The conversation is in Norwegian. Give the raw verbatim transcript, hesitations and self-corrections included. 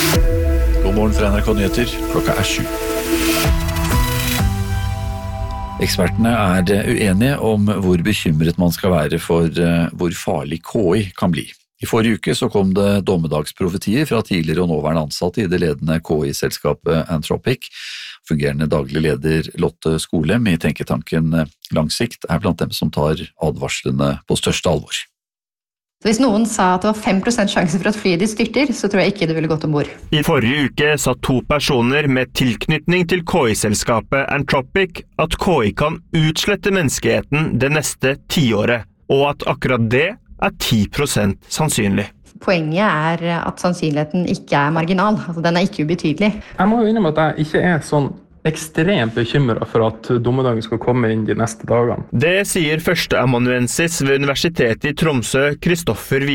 God morgen fra N R K Nyheter, klokka er sju. Ekspertene er uenige om hvor bekymret man skal være for hvor farlig K I kan bli. I forrige uke så kom det dommedagsprofetier fra tidligere og nåværende ansatte i det ledende K I-selskapet Anthropic. Fungerende daglig leder Lotte Skolem i tenketanken Langsikt er blant dem som tar advarslene på største alvor. Så hvis noen sa at det var fem prosent sjanse for at flyet de styrter, så tror jeg ikke det ville gått ombord. I forrige uke sa to personer med tilknytning til K I-selskapet Anthropic at K I kan utslette menneskeheten det neste tiåret, og at akkurat det er ti prosent sannsynlig. Poenget er at sannsynligheten ikke er marginal, altså den er ikke ubetydelig. Jeg må jo innrømme at jeg ikke er sånn ekstremt bekymret for at dommedagen skal komme inn de neste dagene. Det sier førsteamanuensis ved Universitetet i Tromsø, Kristoffer